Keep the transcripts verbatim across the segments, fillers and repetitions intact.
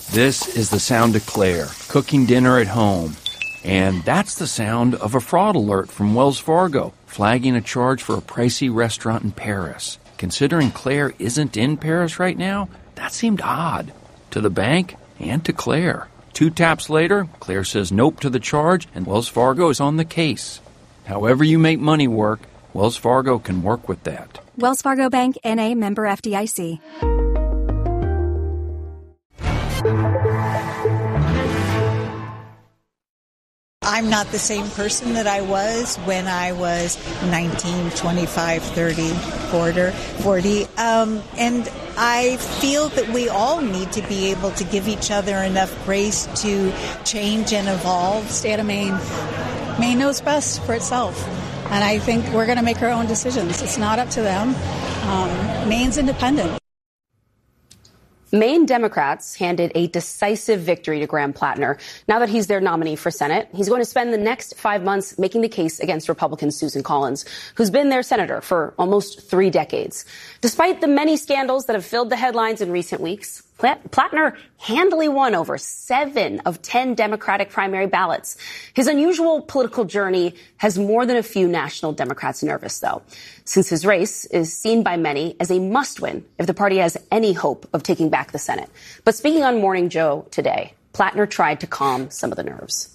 This is the sound of Claire, cooking dinner at home. And that's the sound of a fraud alert from Wells Fargo, flagging a charge for a pricey restaurant in Paris. Considering Claire isn't in Paris right now, that seemed odd. To the bank and to Claire. Two taps later, Claire says nope to the charge, and Wells Fargo is on the case. However you make money work, Wells Fargo can work with that. Wells Fargo Bank, N A, member F D I C. I'm not the same person that I was when I was nineteen, twenty-five, thirty, forty. Um, and I feel that we all need to be able to give each other enough grace to change and evolve. State of Maine. Maine knows best for itself. And I think we're going to make our own decisions. It's not up to them. Um, Maine's independent. Maine Democrats handed a decisive victory to Graham Plattner. Now that he's their nominee for Senate, he's going to spend the next five months making the case against Republican Susan Collins, who's been their senator for almost three decades. Despite the many scandals that have filled the headlines in recent weeks, Plattner handily won over seven of ten Democratic primary ballots. His unusual political journey has more than a few national Democrats nervous, though, since his race is seen by many as a must-win if the party has any hope of taking back the Senate. But speaking on Morning Joe today, Plattner tried to calm some of the nerves.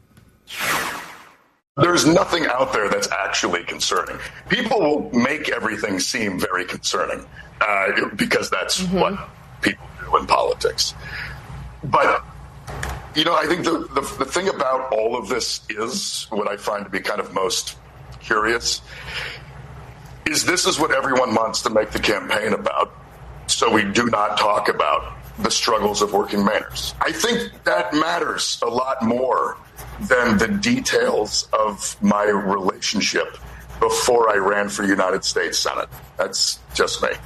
There's nothing out there that's actually concerning. People will make everything seem very concerning uh, because that's mm-hmm. what people do in politics. But, you know, I think the, the the thing about all of this is what I find to be kind of most curious is this is what everyone wants to make the campaign about. So we do not talk about the struggles of working Mainers. I think that matters a lot more than the details of my relationship before I ran for United States Senate. That's just me.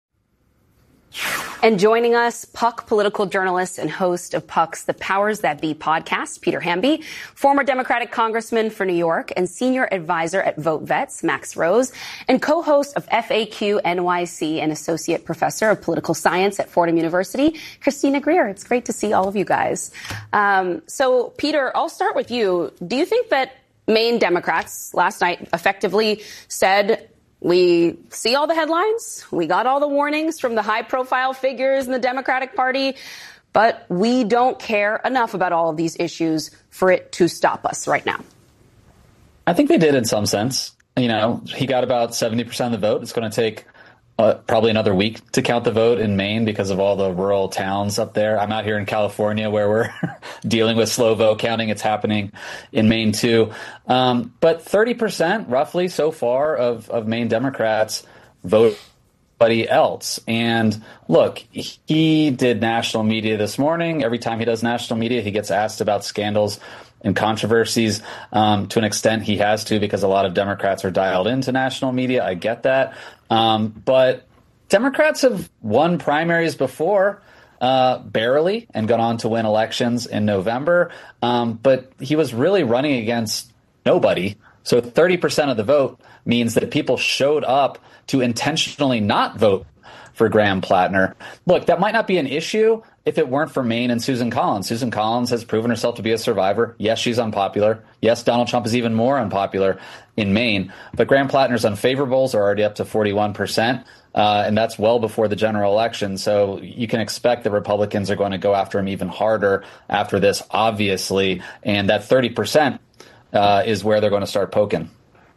And joining us, Puck political journalist and host of Puck's The Powers That Be podcast, Peter Hamby, former Democratic congressman for New York and senior advisor at Vote Vets, Max Rose, and co-host of F A Q N Y C and associate professor of political science at Fordham University, Christina Greer. It's great to see all of you guys. Um, so, Peter, I'll start with you. Do you think that Maine Democrats last night effectively said, we see all the headlines, we got all the warnings from the high-profile figures in the Democratic Party, but we don't care enough about all of these issues for it to stop us right now? I think they did in some sense. You know, he got about seventy percent of the vote. It's going to take uh, probably another week to count the vote in Maine because of all the rural towns up there. I'm out here in California where we're dealing with slow vote counting. It's happening in Maine, too. Um, but thirty percent roughly so far of, of Maine Democrats vote somebody else. And look, he did national media this morning. Every time he does national media, he gets asked about scandals and controversies. Um, to an extent, he has to because a lot of Democrats are dialed into national media. I get that. Um, but Democrats have won primaries before, uh, barely, and gone on to win elections in November. Um, but he was really running against nobody. So thirty percent of the vote means that people showed up to intentionally not vote for Graham Plattner. Look, that might not be an issue if it weren't for Maine and Susan Collins. Susan Collins has proven herself to be a survivor. Yes, she's unpopular. Yes, Donald Trump is even more unpopular in Maine. But Graham Plattner's unfavorables are already up to forty-one percent, uh, and that's well before the general election. So you can expect the Republicans are going to go after him even harder after this, obviously. And that thirty percent uh, is where they're going to start poking.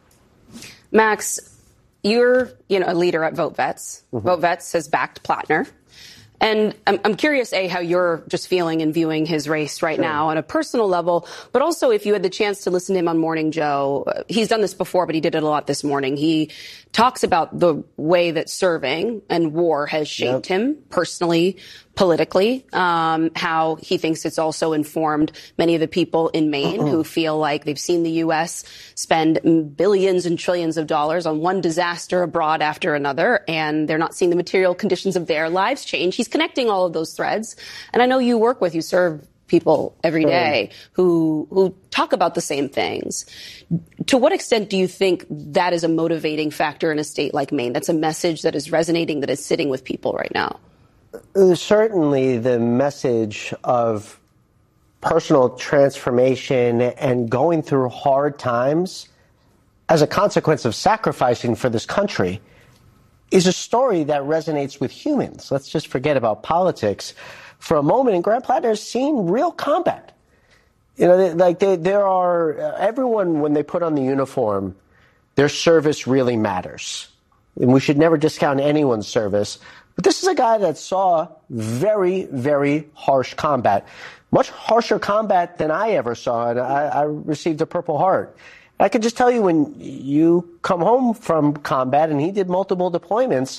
Max, you're, you know, a leader at Vote Vets. Mm-hmm. Vote Vets has backed Plattner. And I'm, I'm curious, A, how you're just feeling and viewing his race right sure. now on a personal level, but also if you had the chance to listen to him on Morning Joe. Uh, he's done this before, but he did it a lot this morning. He talks about the way that serving and war has shaped yep. him personally, politically, um, how he thinks it's also informed many of the people in Maine uh-uh. who feel like they've seen the U S spend billions and trillions of dollars on one disaster abroad after another, and they're not seeing the material conditions of their lives change. He's connecting all of those threads. And I know you work with, you serve people every day who who talk about the same things. To what extent do you think that is a motivating factor in a state like Maine? That's a message that is resonating, that is sitting with people right now. certainly the message of personal transformation and going through hard times as a consequence of sacrificing for this country is a story that resonates with humans. Let's just forget about politics for a moment. And Grant Plattner has seen real combat. You know, like they, there are, uh, everyone, when they put on the uniform, their service really matters. And we should never discount anyone's service. But this is a guy that saw very, very harsh combat. Much harsher combat than I ever saw, and I, I received a Purple Heart. I can just tell you, when you come home from combat, and he did multiple deployments,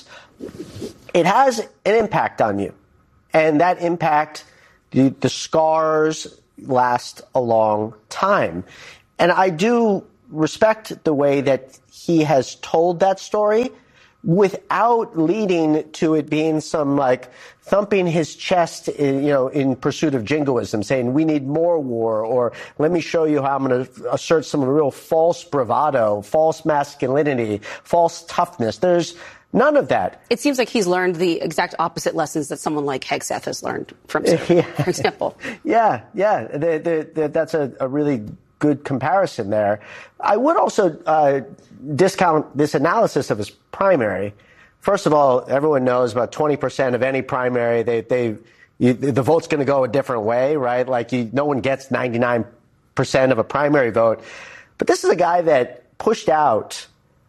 it has an impact on you. And that impact, the, the scars last a long time. And I do respect the way that he has told that story without leading to it being some, like, thumping his chest, in, you know, in pursuit of jingoism, saying we need more war, or let me show you how I'm going to assert some real false bravado, false masculinity, false toughness. There's none of that. It seems like he's learned the exact opposite lessons that someone like Hegseth has learned from, yeah. for example. Yeah, yeah, the, the, the, that's a, a really good comparison there. I would also uh, discount this analysis of his primary. First of all, everyone knows about twenty percent of any primary, they, they, you, the vote's going to go a different way, right? Like, you, no one gets ninety-nine percent of a primary vote. But this is a guy that pushed out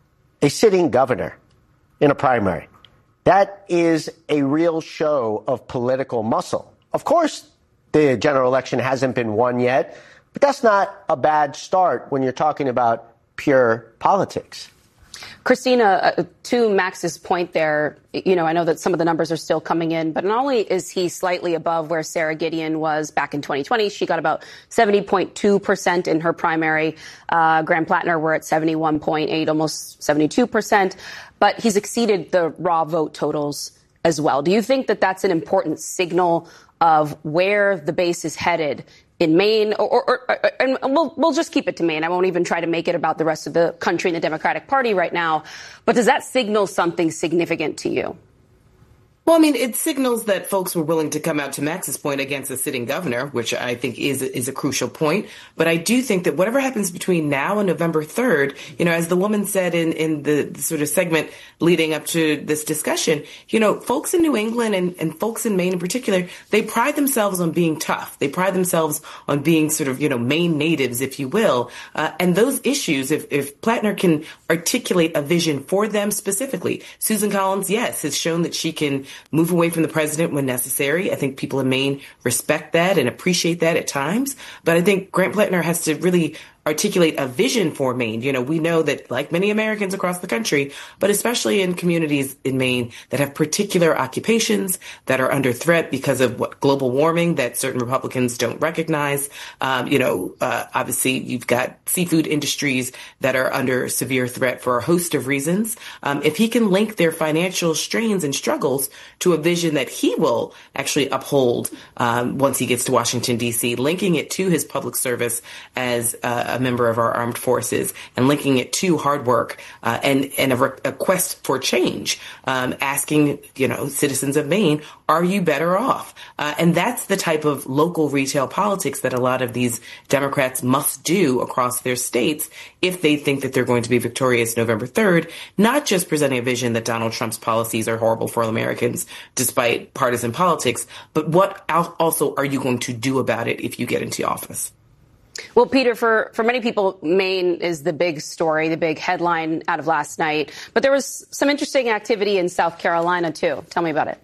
a sitting governor in a primary. That is a real show of political muscle. Of course, the general election hasn't been won yet, but that's not a bad start when you're talking about pure politics. Christina, uh, to Max's point there, you know, I know that some of the numbers are still coming in, but not only is he slightly above where Sarah Gideon was back in twenty twenty, she got about seventy point two percent in her primary. Uh, Grant Plattner were at seventy-one point eight, almost seventy-two percent, but he's exceeded the raw vote totals as well. Do you think that that's an important signal of where the base is headed in Maine, or, or, or and we'll, we'll just keep it to Maine. I won't even try to make it about the rest of the country and the Democratic Party right now. But does that signal something significant to you? Well, I mean, it signals that folks were willing to come out, to Max's point, against a sitting governor, which I think is is a crucial point. But I do think that whatever happens between now and November third, you know, as the woman said in, in the, the sort of segment leading up to this discussion, you know, folks in New England and, and folks in Maine in particular, they pride themselves on being tough. They pride themselves on being sort of, you know, Maine natives, if you will. Uh, and those issues, if, if Plattner can articulate a vision for them specifically, Susan Collins, yes, has shown that she can move away from the president when necessary. I think people in Maine respect that and appreciate that at times. But I think Grant Plattner has to really articulate a vision for Maine. You know, we know that, like many Americans across the country, but especially in communities in Maine that have particular occupations that are under threat because of what global warming that certain Republicans don't recognize. Um, you know, uh, obviously you've got seafood industries that are under severe threat for a host of reasons. Um, if he can link their financial strains and struggles to a vision that he will actually uphold um, once he gets to Washington, D C, linking it to his public service as uh, a member of our armed forces and linking it to hard work uh, and, and a, re- a quest for change, um, asking, you know, citizens of Maine, are you better off? Uh, and that's the type of local retail politics that a lot of these Democrats must do across their states if they think that they're going to be victorious November third, not just presenting a vision that Donald Trump's policies are horrible for all Americans despite partisan politics, but what also are you going to do about it if you get into office? Well, Peter, for, for many people, Maine is the big story, the big headline out of last night. But there was some interesting activity in South Carolina, too. Tell me about it.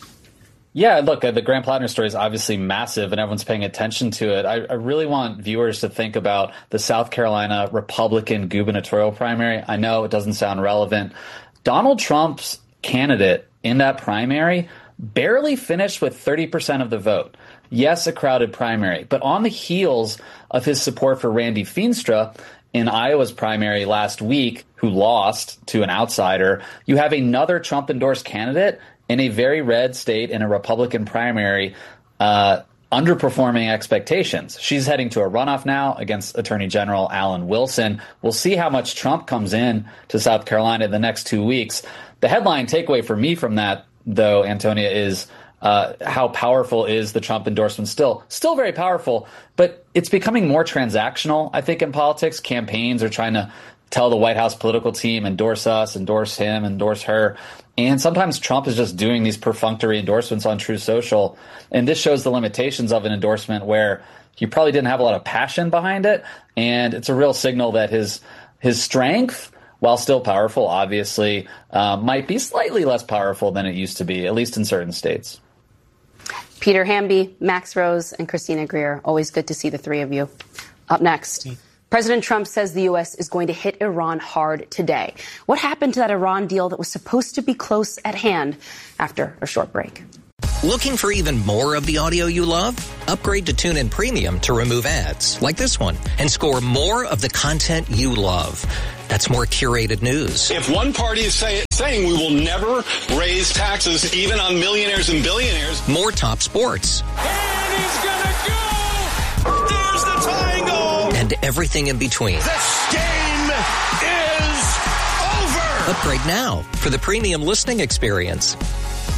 Yeah, look, the Grant Plattner story is obviously massive, and everyone's paying attention to it. I, I really want viewers to think about the South Carolina Republican gubernatorial primary. I know it doesn't sound relevant. Donald Trump's candidate in that primary barely finished with thirty percent of the vote. Yes, a crowded primary, but on the heels of his support for Randy Feenstra in Iowa's primary last week, who lost to an outsider, you have another Trump-endorsed candidate in a very red state in a Republican primary uh, underperforming expectations. She's heading to a runoff now against Attorney General Alan Wilson. We'll see how much Trump comes in to South Carolina in the next two weeks. The headline takeaway for me from that, though, Antonia, is uh, how powerful is the Trump endorsement still? Still very powerful, but it's becoming more transactional, I think, in politics. Campaigns are trying to tell the White House political team, endorse us, endorse him, endorse her. And sometimes Trump is just doing these perfunctory endorsements on Truth Social. And this shows the limitations of an endorsement where he probably didn't have a lot of passion behind it. And it's a real signal that his his strength, while still powerful, obviously, uh, might be slightly less powerful than it used to be, at least in certain states. Peter Hamby, Max Rose, and Christina Greer. Always good to see the three of you. Up next, President Trump says the U S is going to hit Iran hard today. What happened to that Iran deal that was supposed to be close at hand? After a short break. Looking for even more of the audio you love? Upgrade to TuneIn Premium to remove ads like this one and score more of the content you love. That's more curated news. If one party is say, saying we will never raise taxes even on millionaires and billionaires. More top sports. And he's gonna go! There's the tying goal! And everything in between. This game is over! Upgrade now for the premium listening experience.